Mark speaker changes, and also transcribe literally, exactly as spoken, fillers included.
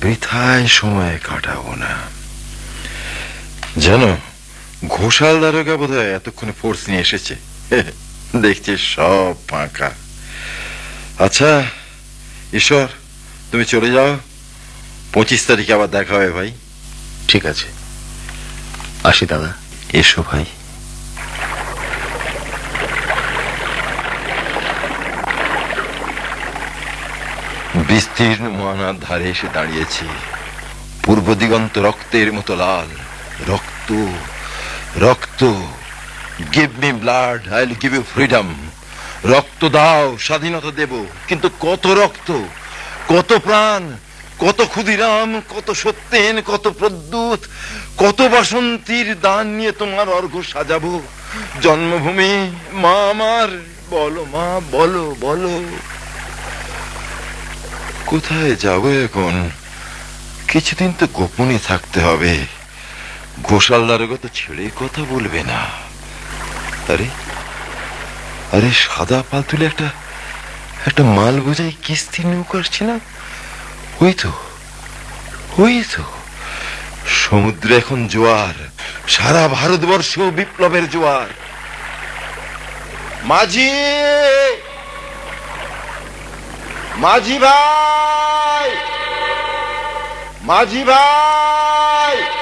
Speaker 1: বৃথায় সময় কাটাবো না। জানো, ঘোষাল দারোগা বোধ হয় এতক্ষণে ফোর্স নিয়ে এসেছে। দেখছি সব ফাঁকা। আচ্ছা ঈশ্বর, তুমি চলে যাও, পঁচিশ তারিখে আবার দেখা হবে ভাই।
Speaker 2: ঠিক আছে, আসি দাদা।
Speaker 1: এসো ভাই। বিস্তীর্ণ মহানার ধারে এসে দাঁড়িয়েছি। পূর্ব দিগন্ত রক্তের মতো লাল। রক্ত, রক্ত। Give me blood, I will give you freedom. রক্ত দাও, স্বাধীনতা দেব। কিন্তু কত রক্ত, কত প্রাণ, কত ক্ষুদিরাম, কত সত্যেন, কত প্রদ্যুৎ, কত বাসন্তীর দান নিয়ে তোমার অর্ঘ্য সাজাবো। জন্মভূমি মা আমার, বলো মা, বলো বলো। কোথায় যাবো এখন? কিছুদিন তো গোপনে থাকতে হবে। ঘোষাল দারোগা তো ছেড়ে কথা বলবে না। আরে আরে সাদা পাল তুলে একটা একটা মাল বোঝাই কিস্তি নৌকা আসছে না? ওই তো, ওই তো। সমুদ্রে এখন জোয়ার, সারা ভারতবর্ষ বিপ্লবের জোয়ার। মাঝি, মাঝি ভাই, মাঝি ভাই।